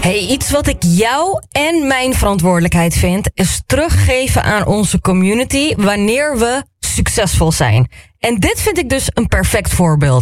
Hey, iets wat ik jou en mijn verantwoordelijkheid vind, is teruggeven aan onze community wanneer we succesvol zijn. En dit vind ik dus een perfect voorbeeld.